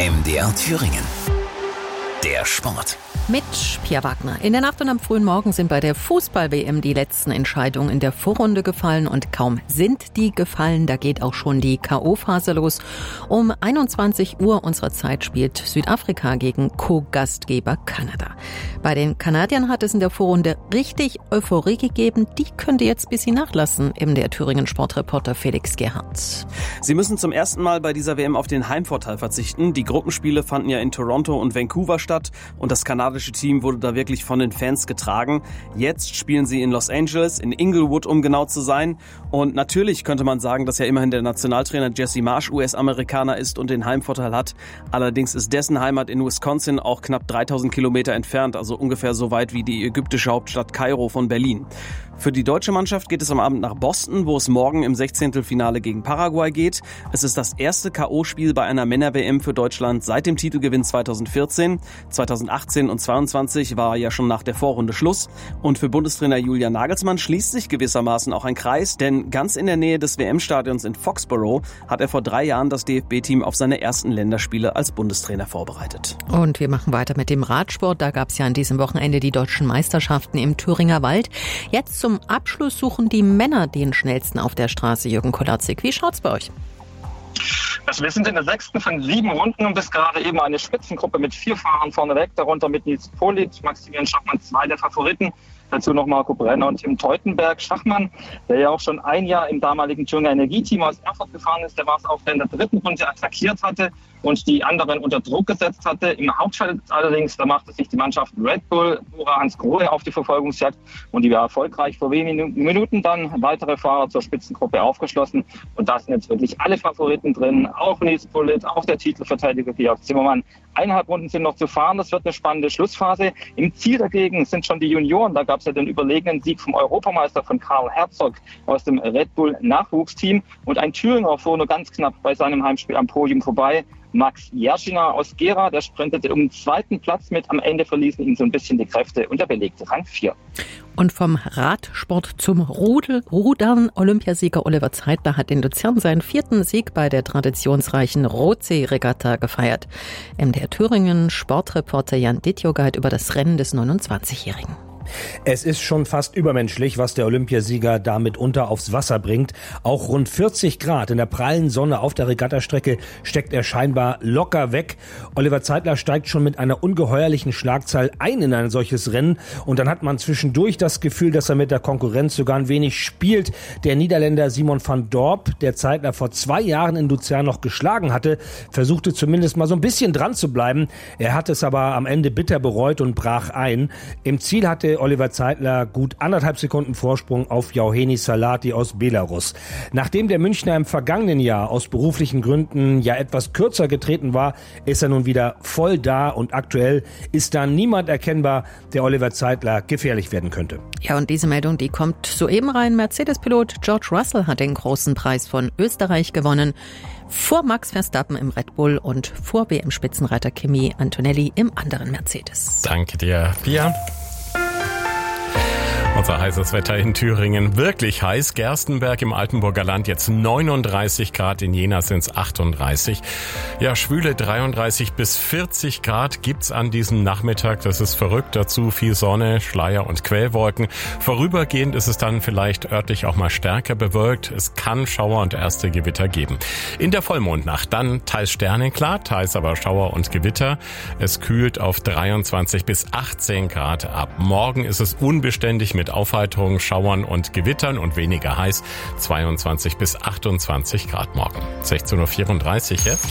MDR Thüringen. Der Sport. Mit Pia Wagner. In der Nacht und am frühen Morgen sind bei der Fußball-WM die letzten Entscheidungen in der Vorrunde gefallen und kaum sind die gefallen, da geht auch schon die K.O.-Phase los. Um 21 Uhr unserer Zeit spielt Südafrika gegen Co-Gastgeber Kanada. Bei den Kanadiern hat es in der Vorrunde richtig Euphorie gegeben. Die könnte jetzt ein bisschen nachlassen, MDR Thüringen Sportreporter Felix Gerhardt. Sie müssen zum ersten Mal bei dieser WM auf den Heimvorteil verzichten. Die Gruppenspiele fanden ja in Toronto und Vancouver statt und das kanadische Team wurde da wirklich von den Fans getragen. Jetzt spielen sie in Los Angeles, in Inglewood, um genau zu sein. Und natürlich könnte man sagen, dass ja immerhin der Nationaltrainer Jesse Marsch US-Amerikaner ist und den Heimvorteil hat. Allerdings ist dessen Heimat in Wisconsin auch knapp 3000 Kilometer entfernt, also ungefähr so weit wie die ägyptische Hauptstadt Kairo von Berlin. Für die deutsche Mannschaft geht es am Abend nach Boston, wo es morgen im 16. Finale gegen Paraguay geht. Es ist das erste K.O.-Spiel bei einer Männer-WM für Deutschland seit dem Titelgewinn 2014. 2018 und 2022 war ja schon nach der Vorrunde Schluss. Und für Bundestrainer Julian Nagelsmann schließt sich gewissermaßen auch ein Kreis, denn ganz in der Nähe des WM-Stadions in Foxborough hat er vor 3 Jahren das DFB-Team auf seine ersten Länderspiele als Bundestrainer vorbereitet. Und wir machen weiter mit dem Radsport. Da gab es ja an diesem Wochenende die deutschen Meisterschaften im Thüringer Wald. Jetzt zum Abschluss suchen die Männer den schnellsten auf der Straße. Jürgen Kolatzig, wie schaut's bei euch? Also wir sind in der 6. von 7 Runden und bis gerade eben eine Spitzengruppe mit 4 Fahrern vorneweg, darunter mit Nils Polic, Maximilian Schachmann, 2 der Favoriten. Dazu noch Marco Brenner und Tim Teutenberg. Schachmann, der ja auch schon ein Jahr im damaligen Thüringer Energieteam aus Erfurt gefahren ist, der war es auch, der in der 3. Runde attackiert hatte und die anderen unter Druck gesetzt hatte. Im Hauptfeld allerdings, da machte sich die Mannschaft Red Bull, Bora Hans Grohe auf die Verfolgungsjagd und die war erfolgreich. Vor wenigen Minuten dann weitere Fahrer zur Spitzengruppe aufgeschlossen und da sind jetzt wirklich alle Favoriten drin, auch Nils Polic, auch der Titelverteidiger Georg Zimmermann. 1,5 Runden sind noch zu fahren, das wird eine spannende Schlussphase. Im Ziel dagegen sind schon die Junioren, da gab es ja den überlegenen Sieg vom Europameister von Karl Herzog aus dem Red Bull Nachwuchsteam und ein Thüringer fuhr nur ganz knapp bei seinem Heimspiel am Podium vorbei. Max Jerschiner aus Gera, der sprintete um den 2. Platz mit. Am Ende verließen ihn so ein bisschen die Kräfte und er belegte Rang 4. Und vom Radsport zum Rudern. Olympiasieger Oliver Zeitler hat in Luzern seinen 4. Sieg bei der traditionsreichen Rotsee-Regatta gefeiert. MDR Thüringen Sportreporter Jan Dittjogait über das Rennen des 29-Jährigen. Es ist schon fast übermenschlich, was der Olympiasieger da mitunter aufs Wasser bringt. Auch rund 40 Grad in der prallen Sonne auf der Regattastrecke steckt er scheinbar locker weg. Oliver Zeitler steigt schon mit einer ungeheuerlichen Schlagzahl ein in ein solches Rennen. Und dann hat man zwischendurch das Gefühl, dass er mit der Konkurrenz sogar ein wenig spielt. Der Niederländer Simon van Dorp, der Zeitler vor 2 Jahren in Luzern noch geschlagen hatte, versuchte zumindest mal so ein bisschen dran zu bleiben. Er hat es aber am Ende bitter bereut und brach ein. Im Ziel hatte Oliver Zeitler gut 1,5 Sekunden Vorsprung auf Jauheni Salati aus Belarus. Nachdem der Münchner im vergangenen Jahr aus beruflichen Gründen ja etwas kürzer getreten war, ist er nun wieder voll da und aktuell ist da niemand erkennbar, der Oliver Zeitler gefährlich werden könnte. Ja, und diese Meldung, die kommt soeben rein. Mercedes-Pilot George Russell hat den großen Preis von Österreich gewonnen. Vor Max Verstappen im Red Bull und vor WM-Spitzenreiter Kimi Antonelli im anderen Mercedes. Danke dir, Pia. Unser heißes Wetter in Thüringen, wirklich heiß. Gerstenberg im Altenburger Land jetzt 39 Grad, in Jena sind es 38. Ja, schwüle 33 bis 40 Grad gibt's an diesem Nachmittag. Das ist verrückt. Dazu viel Sonne, Schleier und Quellwolken. Vorübergehend ist es dann vielleicht örtlich auch mal stärker bewölkt. Es kann Schauer und erste Gewitter geben. In der Vollmondnacht dann teils sternenklar, teils aber Schauer und Gewitter. Es kühlt auf 23 bis 18 Grad ab. Morgen ist es unbeständig mit Aufheiterung, Schauern und Gewittern und weniger heiß. 22 bis 28 Grad morgen. 16.34 Uhr jetzt.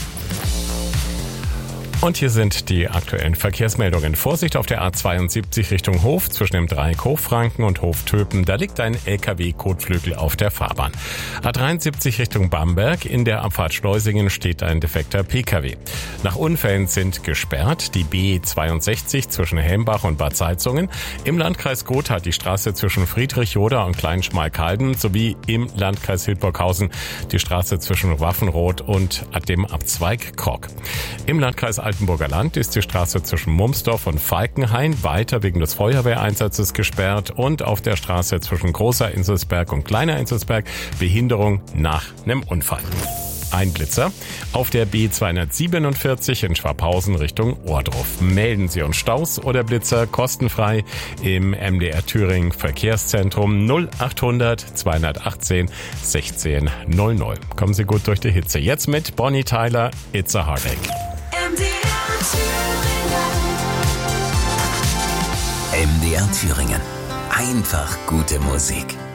Und hier sind die aktuellen Verkehrsmeldungen. Vorsicht auf der A72 Richtung Hof zwischen dem Dreieck Hochfranken und Hoftöpen. Da liegt ein LKW-Kotflügel auf der Fahrbahn. A73 Richtung Bamberg. In der Abfahrt Schleusingen steht ein defekter PKW. Nach Unfällen sind gesperrt die B62 zwischen Helmbach und Bad Salzungen. Im Landkreis Gotha die Straße zwischen Friedrichroda und Kleinschmalkalden sowie im Landkreis Hildburghausen die Straße zwischen Waffenroth und dem Abzweig Krog. Im Landkreis Altenburger Land ist die Straße zwischen Mumsdorf und Falkenhain weiter wegen des Feuerwehreinsatzes gesperrt und auf der Straße zwischen Großer Inselsberg und Kleiner Inselsberg Behinderung nach einem Unfall. ein Blitzer. Auf der B247 in Schwabhausen Richtung Ohrdruf. Melden Sie uns Staus oder Blitzer kostenfrei im MDR Thüringen Verkehrszentrum 0800 218 1600. Kommen Sie gut durch die Hitze. Jetzt mit Bonnie Tyler, It's a Heartache. MDR Thüringen. Einfach gute Musik.